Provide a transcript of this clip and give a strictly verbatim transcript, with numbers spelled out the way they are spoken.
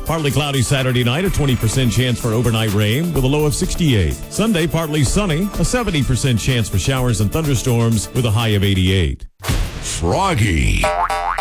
Partly cloudy Saturday night, a twenty percent chance for overnight rain with a low of sixty-eight. Sunday, partly sunny, a seventy percent chance for showers and thunderstorms with a high of eighty-eight. Froggy.